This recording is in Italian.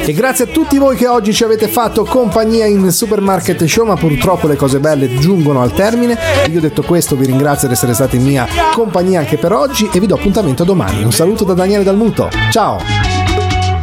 E grazie a tutti voi che oggi ci avete fatto compagnia in Supermarket Show, ma purtroppo le cose belle giungono al termine. Io detto questo vi ringrazio di essere stati in mia compagnia anche per oggi e vi do appuntamento domani. Un saluto da Daniele Dalmuto, ciao!